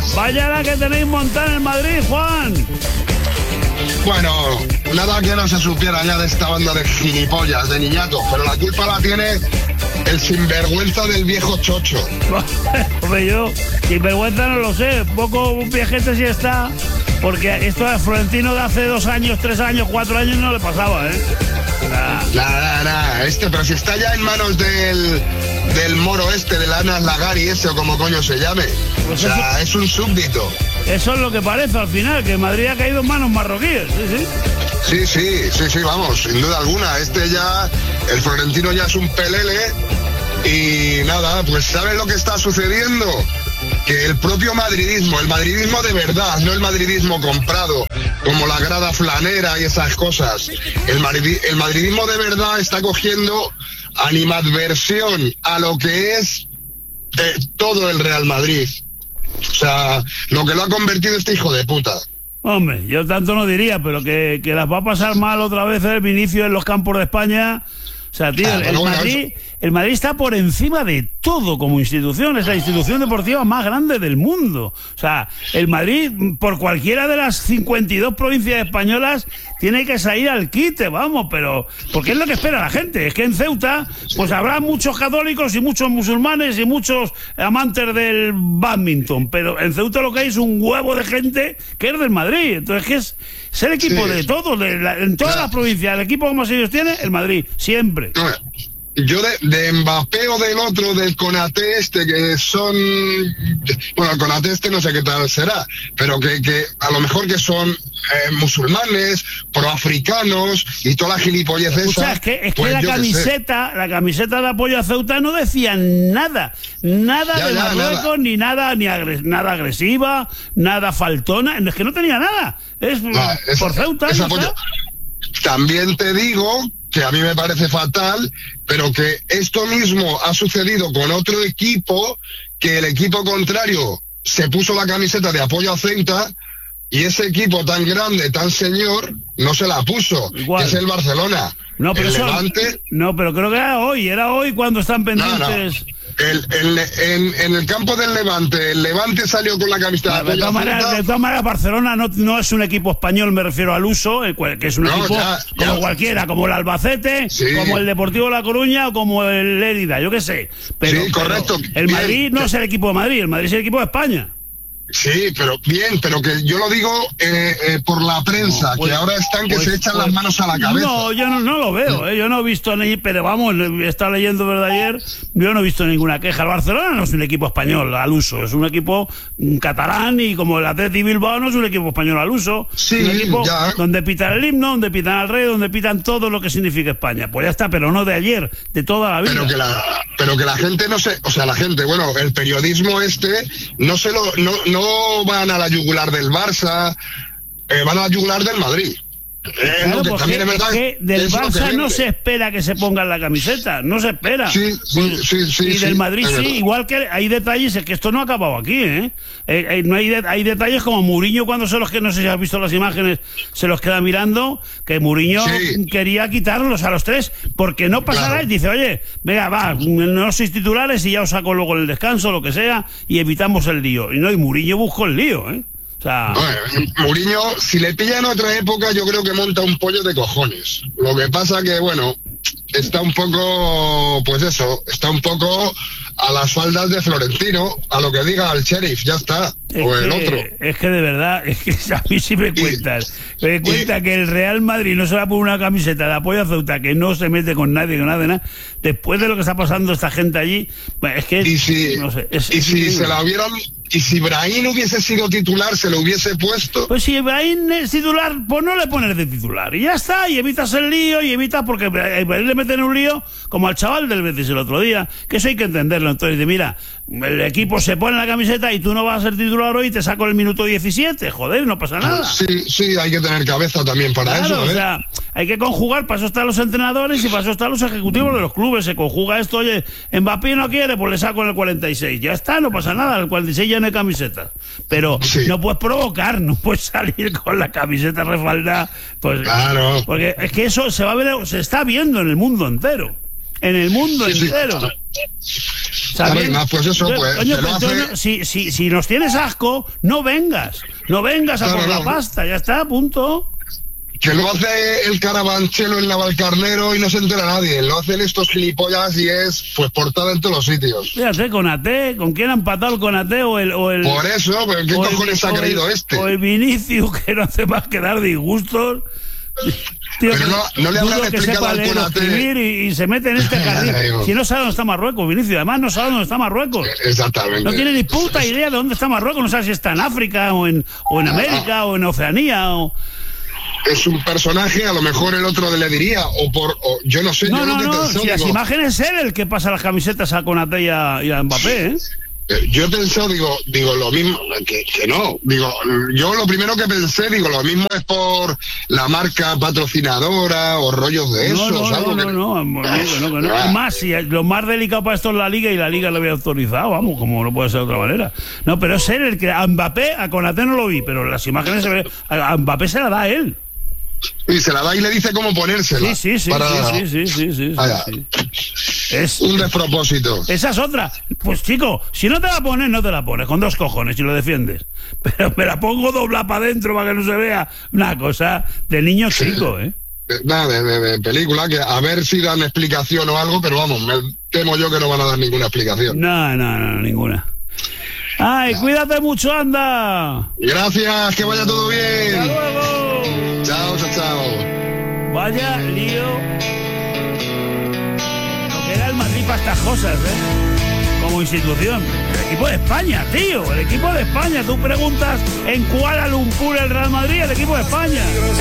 Vaya la que tenéis montada en el Madrid, Juan. Bueno, nada que no se supiera ya de esta banda de gilipollas, de niñatos, pero la culpa la tiene el sinvergüenza del viejo Chocho. Hombre, yo, sinvergüenza no lo sé, poco viejete sí está, porque esto a Florentino de hace 2 años, 3 años, 4 años no le pasaba, ¿eh? Nada, pero si está ya en manos del moro del Anas Lagari ese o como coño se llame. Pues o sea, es un súbdito. Eso es lo que parece al final, que Madrid ha caído en manos marroquíes, Sí, vamos, sin duda alguna. El Florentino ya es un pelele y nada, pues ¿sabes lo que está sucediendo? Que el propio madridismo, el madridismo de verdad, no el madridismo comprado, como la grada flanera y esas cosas, el madridismo de verdad está cogiendo animadversión a lo que es todo el Real Madrid. O sea, lo que lo ha convertido este hijo de puta. Hombre, yo tanto no diría, pero que las va a pasar mal otra vez el Vinicius en los campos de España. O sea, tío, el Madrid está por encima de todo como institución. Es la institución deportiva más grande del mundo. O sea, el Madrid, por cualquiera de las 52 provincias españolas, tiene que salir al quite, vamos, pero... Porque es lo que espera la gente. Es que en Ceuta, pues habrá muchos católicos y muchos musulmanes y muchos amantes del bádminton. Pero en Ceuta lo que hay es un huevo de gente que es del Madrid. Entonces, que es el equipo de todos, en todas las provincias. El equipo que más ellos tienen, el Madrid, siempre. Yo de Mbappé o del otro, del Konaté que son... Bueno, el Konaté no sé qué tal será, pero que a lo mejor que son musulmanes, proafricanos y toda la gilipollez esa. Es que la camiseta de apoyo a Ceuta no decía nada de Marruecos, ni nada agresiva, nada faltona, es que no tenía nada. Por Ceuta. También te digo que a mí me parece fatal, pero que esto mismo ha sucedido con otro equipo, que el equipo contrario se puso la camiseta de apoyo a Ceuta y ese equipo tan grande, tan señor, no se la puso, que es el Barcelona. No, pero pero creo que era hoy cuando están pendientes. En el campo del Levante, el Levante salió con la camiseta de todas maneras, Barcelona no es un equipo español, me refiero al uso, que es un equipo como cualquiera, como el Albacete, como el Deportivo La Coruña o como el Lérida, yo qué sé. Pero correcto. El Madrid no es el equipo de Madrid, el Madrid es el equipo de España. Sí, pero que yo lo digo por la prensa, que ahora están que se echan las manos a la cabeza. No, yo no lo veo, yo no he visto pero vamos, he estado leyendo verdad ayer, yo no he visto ninguna queja. El Barcelona no es un equipo español al uso, es un equipo catalán, y como el Athletic Bilbao no es un equipo español al uso, sí, es un equipo donde pitan el himno, donde pitan al rey, donde pitan todo lo que significa España. Pues ya está, pero no de ayer, de toda la vida. Pero que la gente no se, o sea, el periodismo no van a la yugular del Barça, van a la yugular del Madrid. Claro, porque del Barça no se espera que se pongan la camiseta, no se espera. Sí, y del Madrid sí, igual que hay detalles, es que esto no ha acabado aquí, hay detalles como Mourinho, cuando no sé si has visto las imágenes, se los queda mirando, que Mourinho quería quitarlos a los 3, porque no pasará, y dice, oye, venga, va, no sois titulares y ya os saco luego en el descanso, lo que sea, y evitamos el lío. Y Mourinho buscó el lío, O sea... Mourinho, si le pilla en otra época, yo creo que monta un pollo de cojones. Lo que pasa que, está un poco, está un poco a las faldas de Florentino, a lo que diga el sheriff, ya está, el otro. Es que de verdad, a mí sí me cuentas. Me cuenta que el Real Madrid no se va a poner una camiseta de apoyo a Ceuta, que no se mete con nadie, después de lo que está pasando esta gente allí, es que... se la hubieran... Y si Brahim hubiese sido titular, se lo hubiese puesto. Pues si Brahim es titular, pues no le pones de titular. Y ya está, y evitas el lío, porque Brahim le meten un lío, como al chaval del Betis el otro día, que eso hay que entenderlo. Entonces, mira, el equipo se pone la camiseta y tú no vas a ser titular hoy y te saco el minuto 17. Joder, no pasa nada. Sí, hay que tener cabeza también para eso. O sea, hay que conjugar, para eso están los entrenadores y para eso están los ejecutivos de los clubes. Se conjuga esto, oye, Mbappé no quiere, pues le saco en el 46. Ya está, no pasa nada, el 46 ya no hay camisetas. Pero no puedes provocar, no puedes salir con la camiseta refaldada. Pues, claro. Porque es que eso se está viendo en el mundo entero. En el mundo entero. Además, pues eso, pues coño, se lo hace... si nos tienes asco, no vengas a por la pasta, ya está, punto. Que lo hace el Carabanchelo en Navalcarnero y no se entera nadie. Lo hacen estos gilipollas y es pues portada en todos los sitios. Fíjate, Konaté, ¿con quién ha empatado el Konaté o el Por eso, ¿pero qué cojones ha querido este? O el Vinicius, que no hace más que dar disgustos. Tío, pero no le habrán explicado al Konaté y se mete en este jardín. Si no sabe dónde está Marruecos, Vinicius, además no sabe dónde está Marruecos. Exactamente. No tiene ni puta idea de dónde está Marruecos, no sabe si está en África o en América o en Oceanía o... Es un personaje, a lo mejor el otro le diría, yo no sé. No, si las imágenes es él el que pasa las camisetas a Konaté y a Mbappé, ¿eh? Yo he pensado, digo lo mismo, que no, yo lo primero que pensé, lo mismo es por la marca patrocinadora o rollos de eso, no. Más, si lo más delicado para esto es la Liga y la Liga lo había autorizado, vamos, como no puede ser de otra manera. No, pero es él el que, a Mbappé, a Konaté no lo vi, pero las imágenes se ve, a Mbappé se la da a él. Y se la da y le dice cómo ponérsela. Sí. Es un despropósito. Esa es otra. Pues chico, si no te la pones, no te la pones, con 2 cojones y lo defiendes. Pero me la pongo dobla para adentro para que no se vea. Una cosa de niño chico, ¿eh? Nada, de película, que a ver si dan explicación o algo, pero vamos, me temo yo que no van a dar ninguna explicación. No, ninguna. Ay, cuídate mucho, anda. Gracias, que vaya todo bien. Hasta luego. Chao. Vaya lío. Lo que era el Madrid para estas cosas, como institución. El equipo de España, tío. El equipo de España. Tú preguntas en Kuala Lumpur el Real Madrid, el equipo de España.